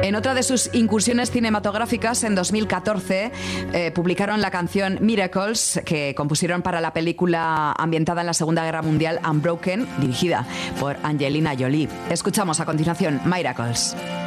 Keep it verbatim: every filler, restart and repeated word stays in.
En otra de sus incursiones cinematográficas, en dos mil catorce, eh, publicaron la canción Miracles, que compusieron para la película ambientada en la Segunda Guerra Mundial, Unbroken, dirigida por Angelina Jolie. Escuchamos a continuación Miracles.